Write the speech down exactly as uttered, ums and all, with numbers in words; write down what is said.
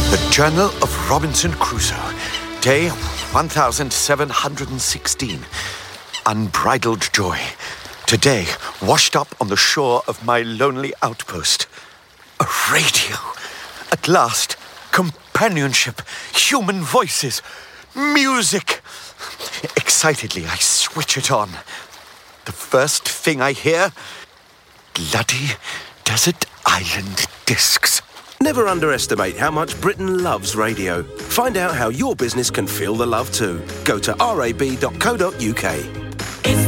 The Journal of Robinson Crusoe, day one thousand seven hundred sixteen. Unbridled joy. Today, washed up on the shore of my lonely outpost. A radio. At last, companionship, human voices, music. Excitedly, I switch it on. The first thing I hear, bloody desert island discs. Never underestimate how much Britain loves radio. Find out how your business can feel the love too. Go to r a b dot co dot u k.